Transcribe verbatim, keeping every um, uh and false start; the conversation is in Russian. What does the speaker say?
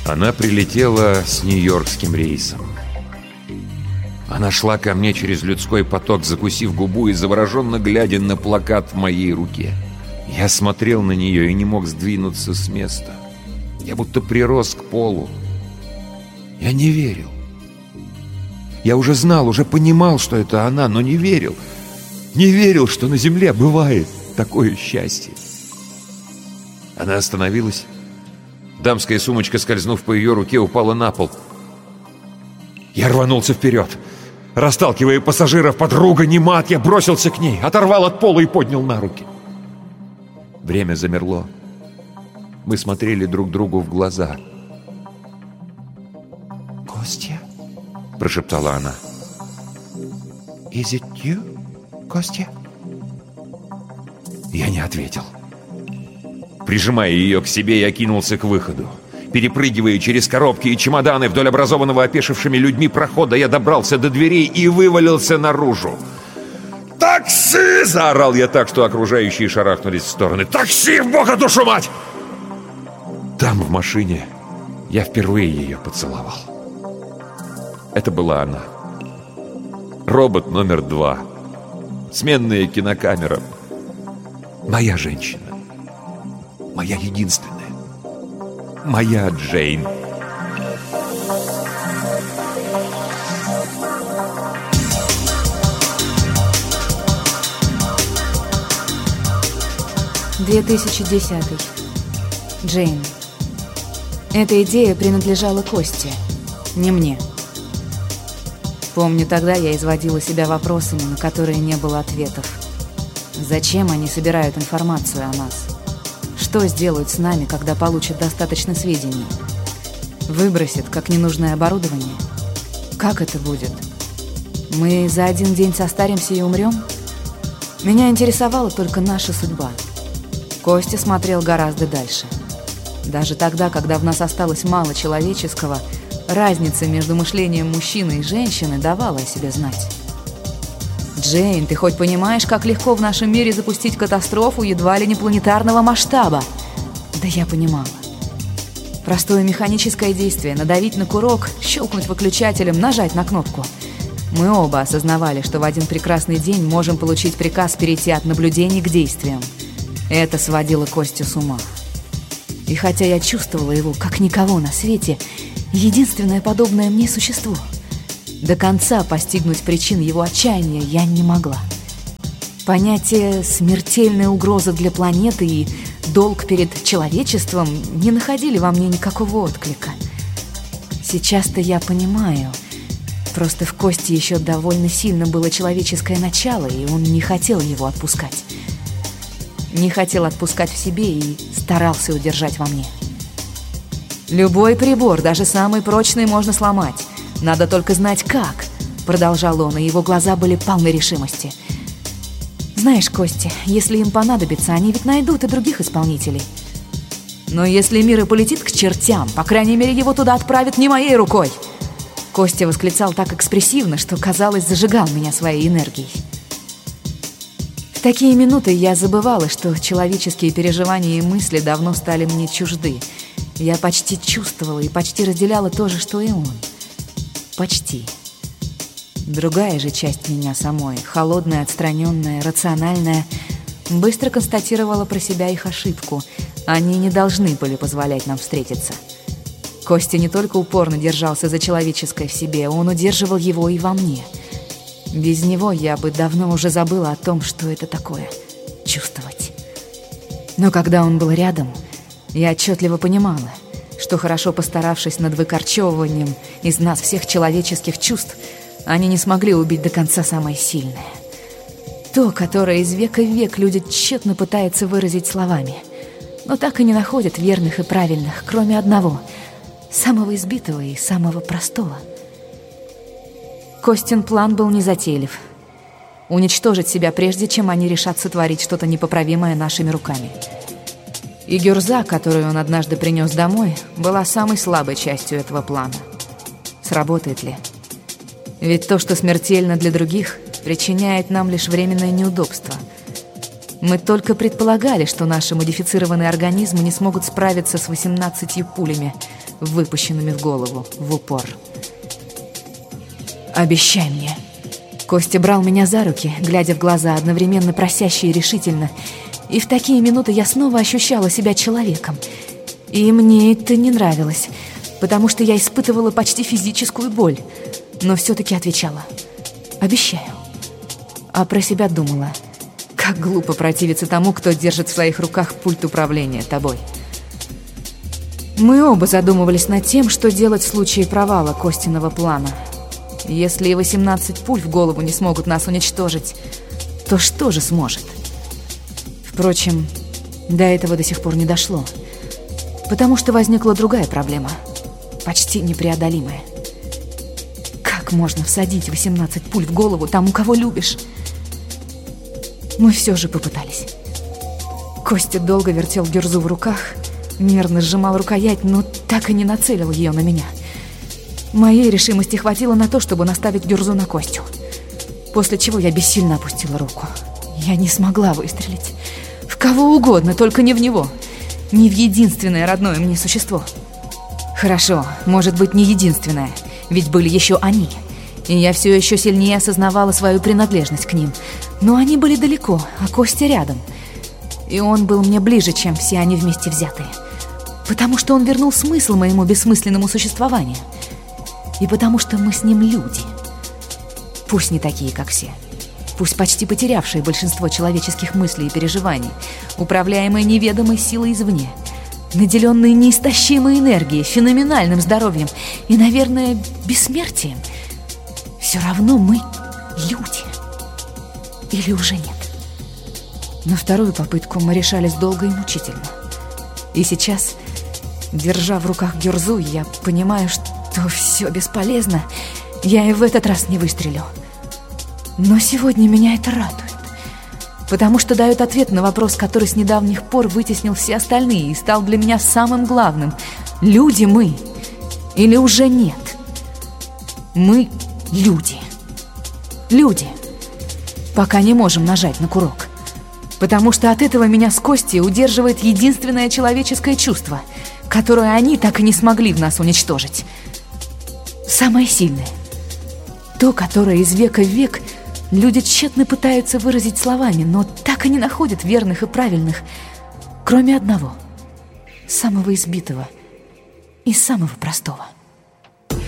Она прилетела с нью-йоркским рейсом. Она шла ко мне через людской поток, закусив губу и завороженно глядя на плакат в моей руке. Я смотрел на нее и не мог сдвинуться с места. Я будто прирос к полу. Я не верил. Я уже знал, уже понимал, что это она, но не верил. Не верил, что на земле бывает такое счастье. Она остановилась. Дамская сумочка, скользнув по ее руке, упала на пол. Я рванулся вперед. Расталкивая пассажиров, подруга, не мат, я бросился к ней, оторвал от пола и поднял на руки. Время замерло. Мы смотрели друг другу в глаза. «Костя?» — прошептала она. «Is it you, Костя?» Я не ответил. Прижимая ее к себе, я кинулся к выходу. Перепрыгивая через коробки и чемоданы вдоль образованного опешившими людьми прохода, я добрался до дверей и вывалился наружу. «Такси!» — заорал я так, что окружающие шарахнулись в стороны. «Такси, в бога душу мать!» Там, в машине, я впервые ее поцеловал. Это была она. Робот номер два. Сменная кинокамера. Моя женщина. Моя единственная. Моя Джейн. две тысячи десятый. Джейн. Эта идея принадлежала Косте, не мне. Помню, тогда я изводила себя вопросами, на которые не было ответов. Зачем они собирают информацию о нас? Что сделают с нами, когда получат достаточно сведений? Выбросят, как ненужное оборудование? Как это будет? Мы за один день состаримся и умрем? Меня интересовала только наша судьба. Костя смотрел гораздо дальше. Даже тогда, когда в нас осталось мало человеческого, разница между мышлением мужчины и женщины давала о себе знать. «Джейн, ты хоть понимаешь, как легко в нашем мире запустить катастрофу едва ли не планетарного масштаба?» Да я понимала. Простое механическое действие — надавить на курок, щелкнуть выключателем, нажать на кнопку. Мы оба осознавали, что в один прекрасный день можем получить приказ перейти от наблюдений к действиям. Это сводило Костю с ума. И хотя я чувствовала его, как никого на свете, единственное подобное мне существо, до конца постигнуть причин его отчаяния я не могла. Понятия «смертельная угроза для планеты» и «долг перед человечеством» не находили во мне никакого отклика. Сейчас-то я понимаю. Просто в Косте еще довольно сильно было человеческое начало, и он не хотел его отпускать. Не хотел отпускать в себе и старался удержать во мне. «Любой прибор, даже самый прочный, можно сломать. Надо только знать, как», — продолжал он, и его глаза были полны решимости. «Знаешь, Костя, если им понадобится, они ведь найдут и других исполнителей. Но если мир и полетит к чертям, по крайней мере, его туда отправят не моей рукой!» Костя восклицал так экспрессивно, что, казалось, зажигал меня своей энергией. В такие минуты я забывала, что человеческие переживания и мысли давно стали мне чужды. Я почти чувствовала и почти разделяла то же, что и он. Почти. Другая же часть меня самой, холодная, отстраненная, рациональная, быстро констатировала про себя их ошибку. Они не должны были позволять нам встретиться. Костя не только упорно держался за человеческое в себе, он удерживал его и во мне. Без него я бы давно уже забыла о том, что это такое — чувствовать. Но когда он был рядом, я отчетливо понимала, что, хорошо постаравшись над выкорчевыванием из нас всех человеческих чувств, они не смогли убить до конца самое сильное. То, которое из века в век люди тщетно пытаются выразить словами, но так и не находят верных и правильных, кроме одного — самого избитого и самого простого. Костин план был незатейлив. Уничтожить себя, прежде чем они решат сотворить что-то непоправимое нашими руками. И гюрза, которую он однажды принес домой, была самой слабой частью этого плана. Сработает ли? Ведь то, что смертельно для других, причиняет нам лишь временное неудобство. Мы только предполагали, что наши модифицированные организмы не смогут справиться с восемнадцатью пулями, выпущенными в голову, в упор. «Обещай мне». Костя брал меня за руки, глядя в глаза, одновременно просяще и решительно. И в такие минуты я снова ощущала себя человеком. И мне это не нравилось, потому что я испытывала почти физическую боль. Но все-таки отвечала: «Обещаю». А про себя думала: как глупо противиться тому, кто держит в своих руках пульт управления тобой. Мы оба задумывались над тем, что делать в случае провала Костиного плана. Если и восемнадцать пуль в голову не смогут нас уничтожить, то что же сможет? Впрочем, до этого до сих пор не дошло, потому что возникла другая проблема, почти непреодолимая. Как можно всадить восемнадцать пуль в голову тому, кого любишь? Мы все же попытались. Костя долго вертел гюрзу в руках, нервно сжимал рукоять, но так и не нацелил ее на меня. Моей решимости хватило на то, чтобы наставить гюрзу на Костю, после чего я бессильно опустила руку. Я не смогла выстрелить. В кого угодно, только не в него. Не в единственное родное мне существо. Хорошо, может быть, не единственное, ведь были еще они. И я все еще сильнее осознавала свою принадлежность к ним. Но они были далеко, а Костя рядом. И он был мне ближе, чем все они вместе взятые. Потому что он вернул смысл моему бессмысленному существованию. И потому что мы с ним люди. Пусть не такие, как все. Пусть почти потерявшие большинство человеческих мыслей и переживаний, управляемые неведомой силой извне, наделенные неистощимой энергией, феноменальным здоровьем и, наверное, бессмертием. Все равно мы люди. Или уже нет? На вторую попытку мы решались долго и мучительно. И сейчас, держа в руках гюрзу, я понимаю, что все бесполезно. Я и в этот раз не выстрелю. Но сегодня меня это радует, потому что дает ответ на вопрос, который с недавних пор вытеснил все остальные и стал для меня самым главным. Люди мы или уже нет? Мы люди. Люди. Пока не можем нажать на курок. Потому что от этого меня с Костей удерживает единственное человеческое чувство, которое они так и не смогли в нас уничтожить. Самое сильное. То, которое из века в век люди тщетно пытаются выразить словами, но так и не находят верных и правильных, кроме одного, самого избитого и самого простого.